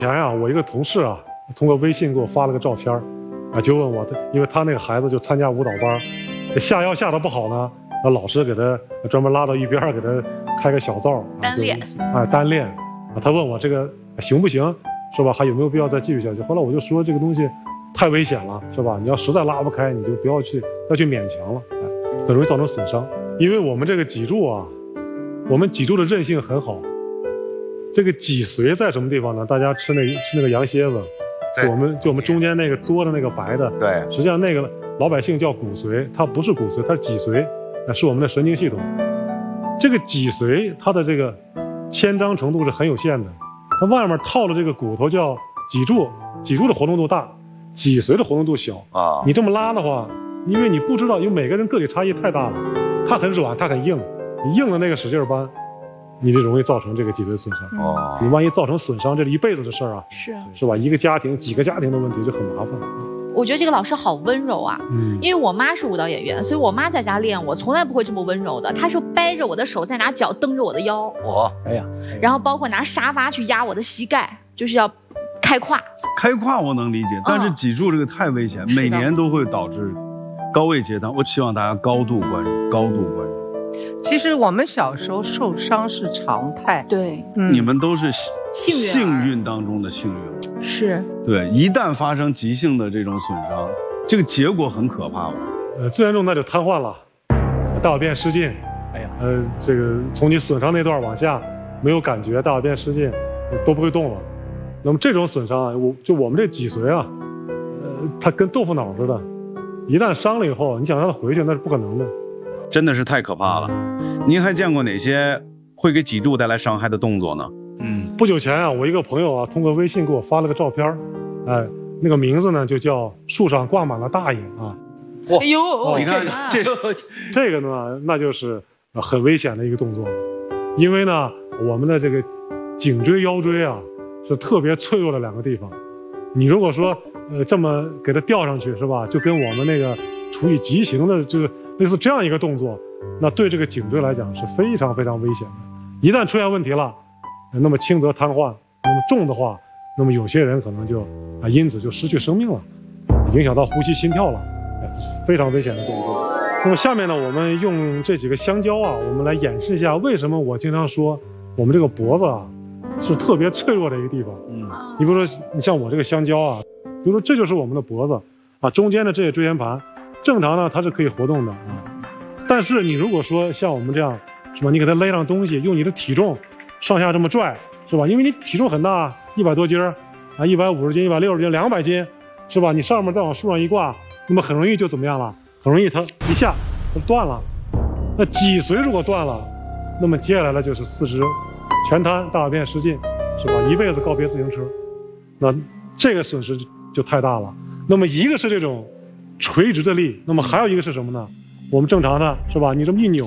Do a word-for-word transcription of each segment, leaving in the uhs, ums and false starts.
前呀，我一个同事啊，通过微信给我发了个照片啊，就问我，因为他那个孩子就参加舞蹈班，下腰下的不好呢，那老师给他专门拉到一边给他开个小灶， 单练， 啊，单练啊，他问我这个行不行，是吧？还有没有必要再继续下去？后来我就说这个东西太危险了，是吧？你要实在拉不开，你就不要去要去勉强了，哎，很容易造成损伤。因为我们这个脊柱啊，我们脊柱的韧性很好。这个脊髓在什么地方呢？大家吃那吃那个羊蝎子，就我们就我们中间那个嘬的那个白的， 对， 实际上那个老百姓叫骨髓，它不是骨髓，它是脊髓，是我们的神经系统。这个脊髓它的这个牵张程度是很有限的，它外面套了这个骨头叫脊柱，脊柱的活动度大，脊髓的活动度小啊。你这么拉的话，因为你不知道，因为每个人个体差异太大了，它很软，它很硬，你硬的那个使劲搬。你就容易造成这个脊髓损伤哦，你万一造成损伤，这是一辈子的事儿啊， 是是吧？一个家庭、几个家庭的问题就很麻烦。 我觉得这个老师好温柔啊，嗯，因为我妈是舞蹈演员，所以我妈在家练我，从来不会这么温柔的。她是掰着我的手，再拿脚蹬着我的腰， 我， 哎呀， 然后包括拿沙发去压我的膝盖，就是要开胯。 开胯我能理解，但是脊柱这个太危险，每年都会导致高位截瘫。我希望大家高度关注，高度关注。 其实我们小时候受伤是常态， 对， 嗯、 你们都是幸运幸运当中的幸运， 是对。一旦发生急性的这种损伤，这个结果很可怕吧？ 呃，最严重那就瘫痪了，大小便失禁，哎呀，呃，这个从你损伤那段往下没有感觉，大小便失禁都不会动了。那么这种损伤啊，我就我们这脊髓啊，呃，它跟豆腐脑似的，一旦伤了以后，你想让它回去那是不可能的。 真的是太可怕了。您还见过哪些会给脊柱带来伤害的动作呢？ 嗯，不久前啊，我一个朋友啊，通过微信给我发了个照片，哎，那个名字呢就叫树上挂满了大爷啊。 哎呦， 哦、 你看这这个呢，那就是很危险的一个动作了，因为呢，我们的这个颈椎、腰椎啊是特别脆弱的两个地方。你如果说呃这么给它吊上去是吧，就跟我们那个处以极刑的就是。类似这样一个动作，那对这个颈椎来讲是非常非常危险的。一旦出现问题了，那么轻则瘫痪，那么重的话，那么有些人可能就啊因此就失去生命了，影响到呼吸心跳了，非常危险的动作。那么下面呢，我们用这几个香蕉啊，我们来演示一下为什么我经常说我们这个脖子啊是特别脆弱的一个地方。嗯，你比如说，你像我这个香蕉啊，比如说这就是我们的脖子啊，中间的这些椎间盘。正常呢，它是可以活动的啊，但是你如果说像我们这样，是吧？你给它勒上东西，用你的体重上下这么拽，是吧？因为你体重很大，一百多斤儿啊，一百五十斤、一百六十斤、两百斤，是吧？你上面再往树上一挂，那么很容易就怎么样了？很容易它一下就断了。那脊髓如果断了，那么接下来的就是四肢全瘫、大小便失禁，是吧？一辈子告别自行车，那这个损失就太大了。那么一个是这种。垂直的力，那么还有一个是什么呢？我们正常的是吧？你这么一扭，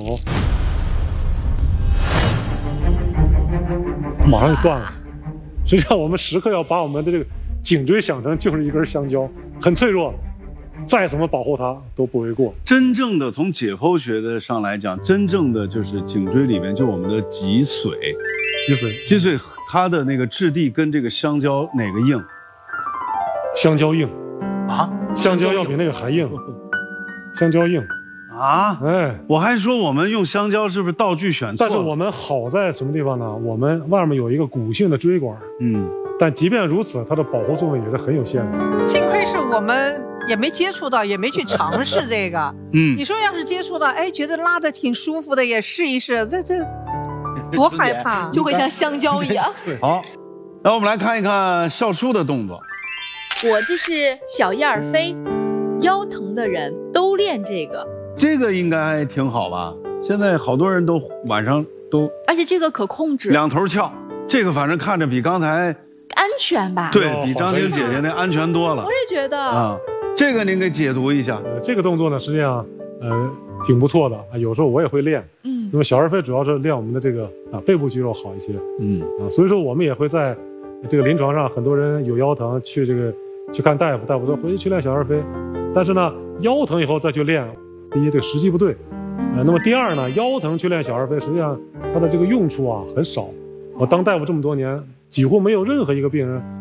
马上就断了。实际上，我们时刻要把我们的这个颈椎想成就是一根香蕉，很脆弱，再怎么保护它都不为过。 真正的从解剖学的上来讲，真正的就是颈椎里面就我们的脊髓， 脊髓， 脊髓它的那个质地跟这个香蕉哪个硬？ 香蕉硬。 啊， 香蕉要比那个还硬，香蕉硬啊！哎，我还说我们用香蕉是不是道具选错了？ 但是我们好在什么地方呢？我们外面有一个骨性的椎管，嗯，但即便如此，它的保护作用也是很有限的。 幸亏是我们也没接触到，也没去尝试这个。嗯，你说要是接触到，哎，觉得拉得挺舒服的，也试一试，这这多害怕， 就会像香蕉一样。 好，那我们来看一看笑叔的动作。 我这是小燕儿飞，腰疼的人都练这个， 这个应该挺好吧？现在好多人都晚上都， 而且这个可控制， 两头翘，这个反正看着比刚才安全吧？ 对比张婷姐姐那安全多了。 我也觉得啊，这个您给解读一下。 呃，这个动作呢，实际上呃挺不错的啊，有时候我也会练。嗯，那么小儿飞主要是练我们的这个啊背部肌肉好一些。嗯啊，所以说我们也会在这个临床上，很多人有腰疼去这个。去看大夫，大夫说回去去练小儿飞，但是呢，腰疼以后再去练，第一这个时机不对，呃，那么第二呢，腰疼去练小儿飞，实际上它的这个用处啊很少。我当大夫这么多年，几乎没有任何一个病人